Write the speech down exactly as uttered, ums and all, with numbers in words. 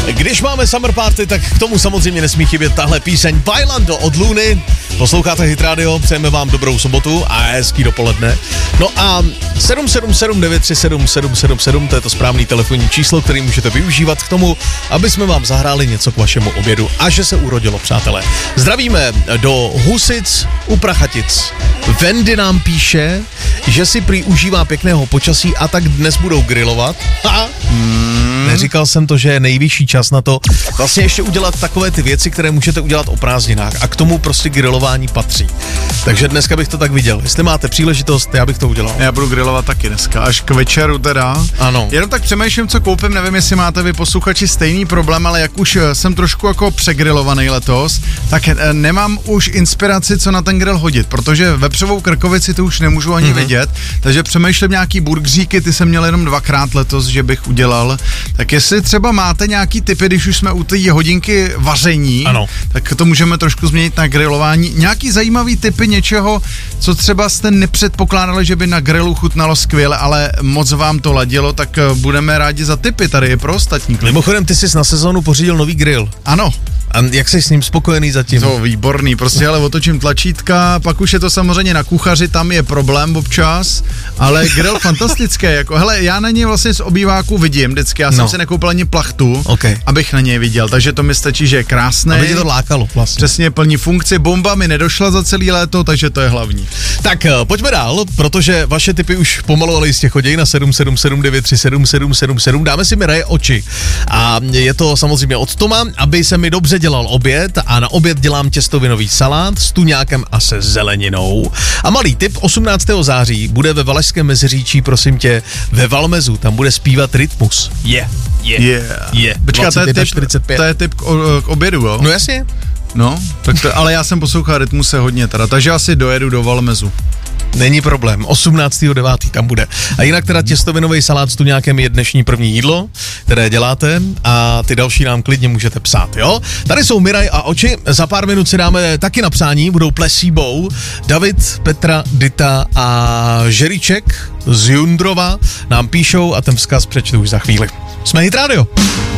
Když máme summer party, tak k tomu samozřejmě nesmí chybět tahle píseň Bailando od Luny. Posloucháte Hit Radio, přejeme vám dobrou sobotu a hezký dopoledne. No a sedm sedm sedm devět tři sedm sedm sedm sedm, to je to správný telefonní číslo, který můžete využívat k tomu, aby jsme vám zahráli něco k vašemu obědu a že se urodilo, přátelé. Zdravíme do Husic u Prachatic. Wendy nám píše, že si prý užívá pěkného počasí a tak dnes budou grilovat. Ha! Hmm. Neříkal jsem to, že je nejvyšší čas na to vlastně ještě udělat takové ty věci, které můžete udělat o prázdninách a k tomu prostě grilování patří. Takže dneska bych to tak viděl. Jestli máte příležitost, já bych to udělal. Já budu grilovat taky dneska, až k večeru teda. Ano. Jenom tak přemýšlím, co koupím, nevím, jestli máte vy posluchači stejný problém, ale jak už jsem trošku jako přegrilovaný letos, tak nemám už inspiraci, co na ten grill hodit, protože vepřovou krkovici to už nemůžu ani mm-hmm. vidět, takže přemýšlím nějaký burgeříky, ty jsem měl jenom dvakrát letos, že bych udělal. Tak jestli třeba máte nějaký tipy, když už jsme u té hodinky vaření, ano. tak to můžeme trošku změnit na grilování. Nějaký zajímavý tipy něčeho, co třeba jste nepředpokládali, že by na grilu chutnalo skvěle, ale moc vám to ladilo, tak budeme rádi za tipy tady pro ostatní. Mimochodem, ty jsi na sezónu pořídil nový grill. Ano. A jak jsi s ním spokojený zatím? To výborný, prostě ale otočím tlačítka, pak už je to samozřejmě na kuchaři, tam je problém občas, ale grill fantastický, jako hele, já na něj vlastně z obýváku vidím vždycky, já jsem no. si nekoupil ani plachtu, okay. abych na něj viděl, takže to mi stačí, že je krásný. Aby tě to lákalo vlastně. Přesně, plní funkci, bomba mi nedošla za celý léto, takže to je hlavní. Tak pojďme dál, protože vaše tipy už pomalu ale jistě chodí na sedm sedm sedm devět tři sedm sedm sedm sedm, dáme si Miraje oči a je to samozřejmě od Toma, aby se mi dobře dělal oběd a na oběd dělám těstovinový salát s tuňákem a se zeleninou. A malý tip, osmnáctého září bude ve Valašském Meziříčí, prosím tě, ve Valmezu, tam bude zpívat Rytmus. Je, je, je. Počká, to je tip, to je tip k, o, k obědu, jo? No jasně. No, tak to, ale já jsem poslouchal Rytmuse hodně teda, takže asi dojedu do Valmezu. Není problém, osmnáctého devátého tam bude. A jinak teda těstovinový salát s tuňákem je dnešní první jídlo, které děláte a ty další nám klidně můžete psát, jo? Tady jsou Miraj a oči, za pár minut si dáme taky na psání, budou Placebo, David, Petra, Dita a Žeriček z Jundrova nám píšou a ten vzkaz přečtu už za chvíli. Jsme Hit Radio.